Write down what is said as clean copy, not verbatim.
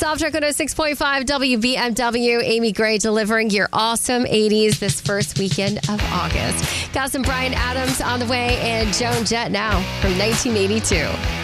Soft Track 106.5 WBMW. Amy Gray delivering your awesome 80s this first weekend of August. Got some Bryan Adams on the way and Joan Jett now from 1982.